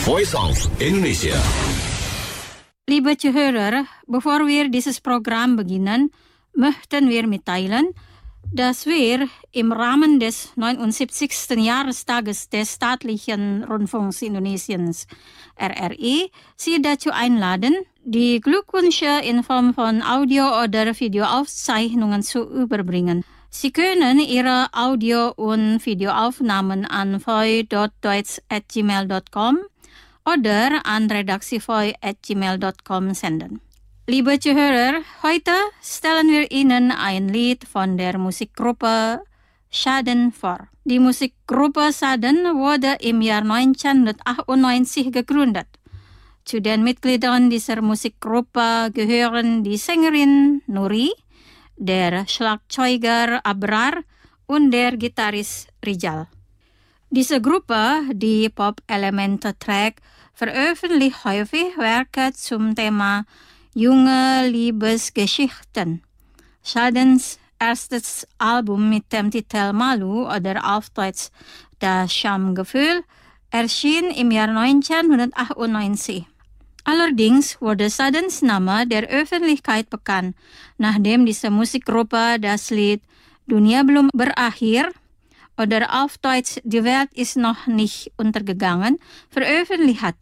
Voice of Indonesia. Liebe Zuhörer, bevor wir dieses Programm beginnen, möchten wir mitteilen, dass wir im Rahmen des 79. Jahrestages des staatlichen Rundfunks Indonesiens RRI Sie dazu einladen, die Glückwünsche in Form von Audio- oder Videoaufzeichnungen zu überbringen. Sie können Ihre Audio- und Videoaufnahmen an voi.deutsch@gmail.com oder an redaksi.voi@gmail.com senden. Liebe Zuhörer, heute stellen wir Ihnen ein Lied von der Musikgruppe Schaden vor. Die Musikgruppe Schaden wurde im Jahr 1998 gegründet. Zu den Mitgliedern dieser Musikgruppe gehören die Sängerin Nuri, der Schlagzeuger Abrar und der Gitarrist Rijal. Diese Gruppe, die Pop-Elemente trägt, veröffentlicht häufig Werke zum Thema junge Liebesgeschichten. Schadens erstes Album mit dem Titel Malu oder auf Deutsch Das Schamgefühl erschien im Jahr 1998. Allerdings wurde Schadens Name der Öffentlichkeit bekannt, nachdem diese Musikgruppe das Lied Dunia belum berakhir oder auf Deutsch Die Welt ist noch nicht untergegangen veröffentlicht hat.